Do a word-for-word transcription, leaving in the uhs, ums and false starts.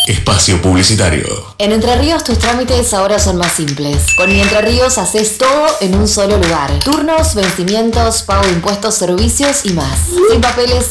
Espacio publicitario. En Entre Ríos tus trámites ahora son más simples. Con Mi Entre Ríos haces todo en un solo lugar. Turnos, vencimientos, pago de impuestos, servicios y más. Sin papeles,